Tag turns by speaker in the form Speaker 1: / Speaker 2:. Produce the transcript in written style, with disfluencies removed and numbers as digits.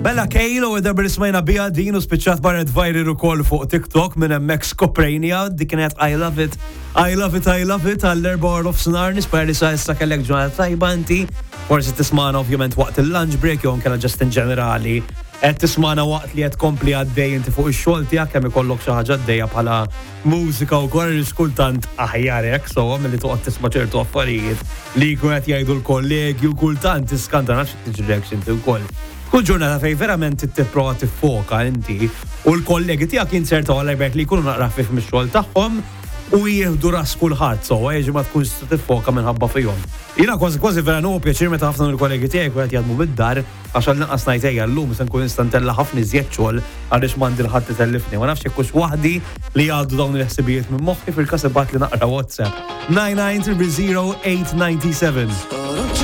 Speaker 1: Bella Kejlo u dabber ismajna bija din u spiċċat barret viral ukoll fuq TikTok minn hemmhekk skoprejnija dik kienet I love it għall-4 nofsinhar nispera li sa issa kellek ġurnata tajba inti. Forsi tismana ovvjament waqt il-lunch break jew kellha just in ġenerali. Qed tismana waqt li qed kompli għaddej inti fuq ix-xogħol tiegħek kemm ikollok xi ħaġa għaddejja bħala mużika wkoll kultant aħjar hekk sewwa milli toqgħod tisma' ċertu affarijiet li jkun qed jgħidu l-kollegi u kultant tiskanta nafx tiġrek inti wkoll. Kull ġurnata fej verament tipprova tiffoka inti u l-kollegi tiegħek jinsertaw għalajbek li jkunu naqra ħfif mix-xogħol tagħhom u jieħdu ras kulħadd sewwa jiġi ma tkunx tiffoka minħabba fihom. Jiena kważi vera nuhu pjaċir meta ħafna mill-kollegi tiegħi qed jaħdmu mid-dar għax għal lanqas ngħid llum se nkun nista' ntella ħafna iżjed xogħol għaliex m'għandi l-ħadd itellifni. Ma nafx jekk hux waħdi li jgħaddu dawn il-ħsibijiet minn moħħi fil-każ ibgħat li naqra WhatsApp 9900897.